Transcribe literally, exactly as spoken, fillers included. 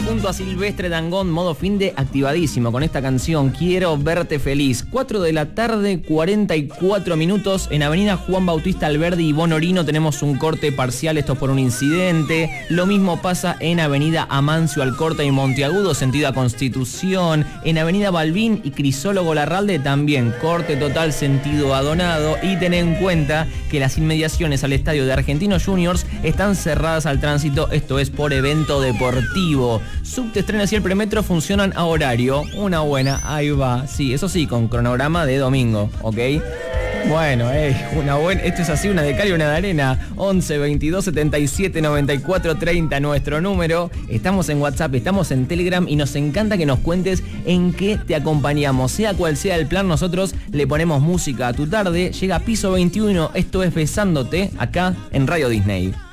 junto a Silvestre Dangond, modo fin de activadísimo con esta canción, Quiero Verte Feliz. cuatro de la tarde, cuarenta y cuatro minutos. En Avenida Juan Bautista Alberdi y Bonorino tenemos un corte parcial, esto por un incidente. Lo mismo pasa en Avenida Amancio Alcorta y Monteagudo, sentido a Constitución. En Avenida Balbín y Crisólogo Larralde también corte total, sentido a Donado. Y ten en cuenta que las inmediaciones al estadio de Argentinos Juniors están cerradas al tránsito, esto es por evento deportivo. Subte, Trenes y el Premetro funcionan a horario. Una buena, ahí va. Sí, eso sí, con cronograma de domingo, ¿ok? Bueno, eh, una buena, esto es así, una de cal y una de arena. once, veintidós, setenta y siete, noventa y cuatro, treinta, nuestro número. Estamos en WhatsApp, estamos en Telegram y nos encanta que nos cuentes en qué te acompañamos. Sea cual sea el plan, nosotros le ponemos música a tu tarde. Llega Piso veintiuno, esto es Besándote, acá en Radio Disney.